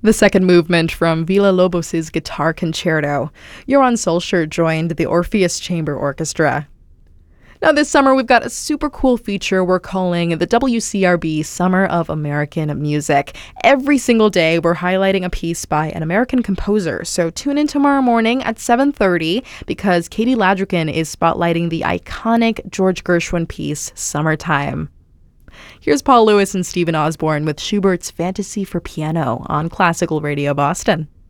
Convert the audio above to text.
The second movement from Villa-Lobos's Guitar Concerto. Johann Solskjaer joined the Orpheus Chamber Orchestra. Now this summer we've got a super cool feature we're calling the WCRB Summer of American Music. Every single day we're highlighting a piece by an American composer, so tune in tomorrow morning at 7:30 because Katie Ladrigan is spotlighting the iconic George Gershwin piece, Summertime. Here's Paul Lewis and Stephen Osborne with Schubert's Fantasy for Piano on Classical Radio Boston.